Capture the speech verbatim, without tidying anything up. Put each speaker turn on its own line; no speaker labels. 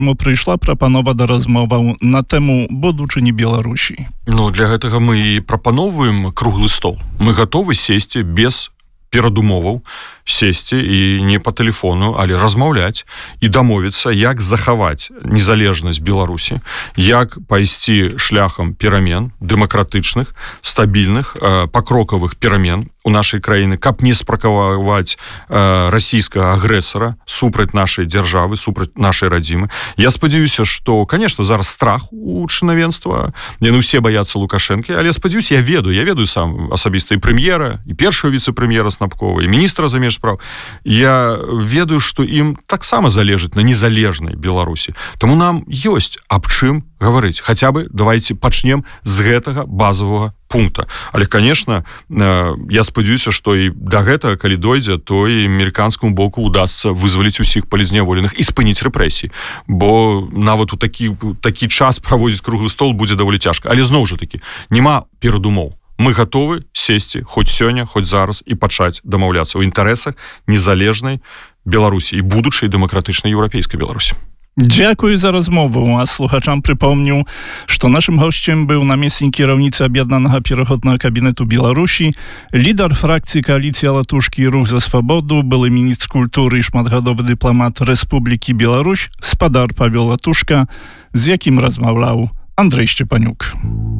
Мо прыйшла прапанова да размоваў на тэму будучыні Беларусі.
Ну, для гэтага мы і прапаноўваем круглы стол. Мы гатовы сесці без перадумоваў, сесці і не па тэлефону, але размаўляць і дамовіцца, як захаваць незалежнасць Беларусі, як пайсці шляхам перамен дэмакратычных, стабільных, э, пакрокавых перамен у нашай краіны, каб не спракаваць э, расійскага агрэсара супраць нашай дзяржавы, супраць нашай радзімы. Я спадзяюся, што, конечно, зараз страх у чынавенства, яны ўсе баяцца Лукашэнкі, але спадзяюся, я ведаю, я ведаю сам асабіста і прэм'ера, і першого віцэ-прэм'ера Снапкова, і міністра замежных спраў. Я ведаю, што ім таксама залежыць на незалежнай Беларусі. Таму нам ёсць аб чым гаварыць. Хаця бы давайте пачнем з гэтага базовага пункта. Але, конечно, я спадзяюся, што і да гэтага, калі дойдзе, то і амерыканскаму боку удасца вызваліць усіх палізняволеных і спыніць рэпрэсіі. Бо нават у такі, такі час праводзіць круглы стол будзе даволі цяжка. Але зноў жа такі, няма перадумоў. Мы гатовы сесці хоць сёння, хоць зараз і пачаць дамаўляцца ў інтарэсах незалежнай Беларусі і будучай дэмакратычнай еўрапейскай Беларусі.
Дзякую за размову, а слухачам прыпомню, што нашым госцем быў намеснік кіраўніцы аб'яднанага пераходнага кабінету Беларусі, лідар фракцыі кааліцыі Алатушкі і Рух за свабоду, былы міністр культуры і шматгадовы дыпламат Рэспублікі Беларусь, спадар Павел Латушка, з якім размаўляў Андрэй Шчепанюк.